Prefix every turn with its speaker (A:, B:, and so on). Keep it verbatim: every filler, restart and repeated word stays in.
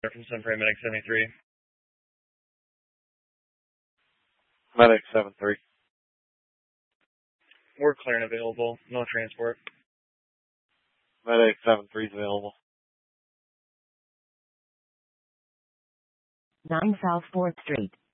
A: from Sunprime Medic seventy-three.
B: Medic seven three.
A: We're clear and available. No transport.
B: Medic seven three is available.
C: nine South fourth Street.